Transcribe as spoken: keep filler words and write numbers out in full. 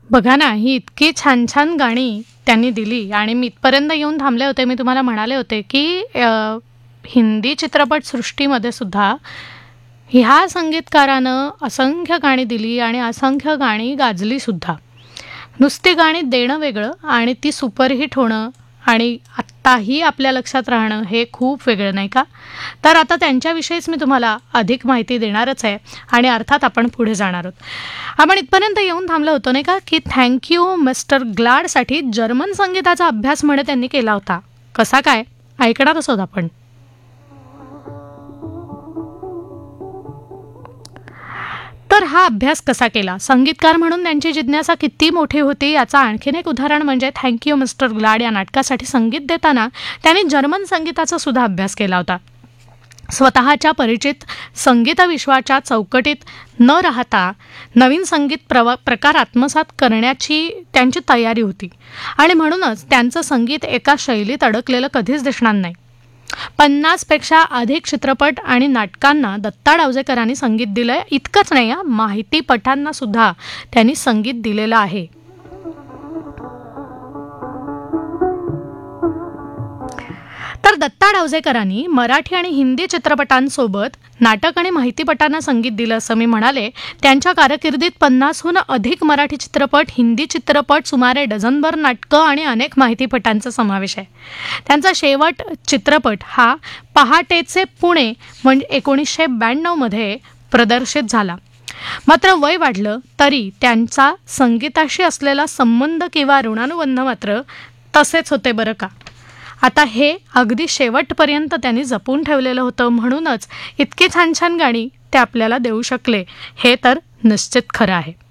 बघा ना, ही इतकी छान छान गाणी त्यांनी दिली आणि मी इथपर्यंत येऊन थांबले होते. मी तुम्हाला म्हणाले होते की अ, हिंदी चित्रपटसृष्टीमध्ये सुद्धा ह्या संगीतकारानं असंख्य गाणी दिली आणि असंख्य गाणी गाजली सुद्धा. नुसती गाणी देणं वेगळं आणि ती सुपरहिट होणं आणि आत्ताही आपल्या लक्षात राहणं हे खूप वेगळं, नाही का? तर आता त्यांच्याविषयीच मी तुम्हाला अधिक माहिती देणारच आहे आणि अर्थात आपण पुढे जाणार आहोत. आपण इथपर्यंत येऊन थांबलो होतो, नाही का, की थँक यू मिस्टर ग्लाडसाठी जर्मन संगीताचा अभ्यास म्हणे त्यांनी केला होता. कसा काय ऐकणारच आहोत आपण. तर हा अभ्यास कसा केला, संगीतकार म्हणून त्यांची जिज्ञासा किती मोठी होती याचा आणखीन एक उदाहरण म्हणजे थँक यू मिस्टर ग्लाड या नाटकासाठी संगीत देताना त्यांनी जर्मन संगीताचा सुद्धा अभ्यास केला होता. स्वतःच्या परिचित संगीत विश्वाच्या चौकटीत न राहता नवीन संगीत प्रव प्रकार आत्मसात करण्याची त्यांची तयारी होती आणि म्हणूनच त्यांचं संगीत एका शैलीत अडकलेलं कधीच दिसणार नाही. पन्नासपेक्षा अधिक चित्रपट आणि नाटकांना दत्ता डावजेकरांनी संगीत दिलंय. इतकंच नाही, हा माहितीपटांना सुद्धा त्यांनी संगीत दिलेलं आहे. तर दत्ता डावजेकरांनी मराठी आणि हिंदी चित्रपटांसोबत नाटक आणि माहितीपटांना संगीत दिलं असं मी म्हणाले. त्यांच्या कारकिर्दीत पन्नासहून अधिक मराठी चित्रपट, हिंदी चित्रपट, सुमारे डझनभर नाटकं आणि अनेक माहितीपटांचा समावेश आहे. त्यांचा शेवट चित्रपट हा पहाटेचे पुणे म्हणजे एकोणीसशे ब्याण्णवमध्ये प्रदर्शित झाला. मात्र वय वाढलं तरी त्यांचा संगीताशी असलेला संबंध किंवा ऋणानुबंध मात्र तसेच होते बरं का. आता हे अगदी शेवटपर्यंत त्यांनी जपून ठेवलेलं होतं, म्हणूनच इतकी छान छान गाणी ते आपल्याला देऊ शकले, हे तर निश्चित खरं आहे.